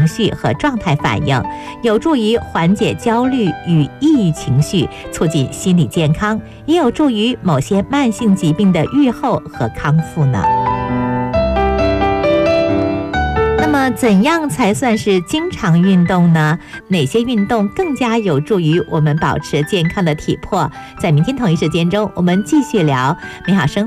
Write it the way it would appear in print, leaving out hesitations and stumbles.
情绪和状态反应，有助于缓解焦虑与抑郁情绪，促进心理健康，也有助于某些慢性疾病的预后和康复呢。那么怎样才算是经常运动呢？哪些运动更加有助于我们保持健康的体魄？在明天同一时间中，我们继续聊美好生活